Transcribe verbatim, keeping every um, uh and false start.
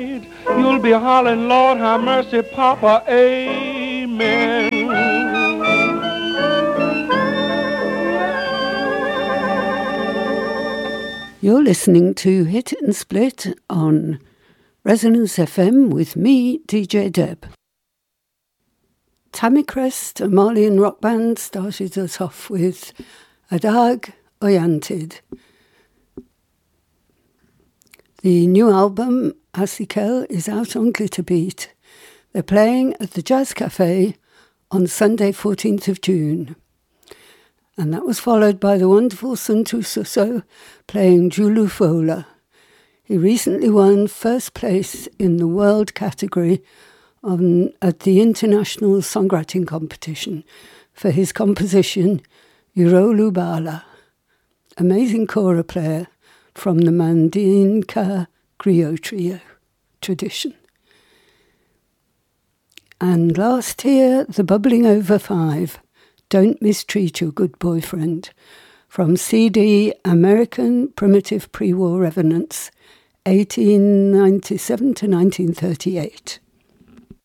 You'll be hollering, Lord, have mercy, Papa, amen. You're listening to Hit and Split on Resonance F M with me, D J Deb. Tammy Crest, a Malian rock band, started us off with Adag Oyantid. The new album, Asikel, is out on Glitterbeat. They're playing at the Jazz Cafe on Sunday, fourteenth of June. And that was followed by the wonderful Suntu Suso playing Julu Fola. He recently won first place in the world category on, at the International Songwriting Competition for his composition Urolu Bala, amazing kora player from the Mandinka Griot Trio tradition. And last here, the Bubbling Over Five, Don't Mistreat Your Good Boyfriend, from C D American Primitive Pre-War Revenants, eighteen ninety-seven to nineteen thirty-eight.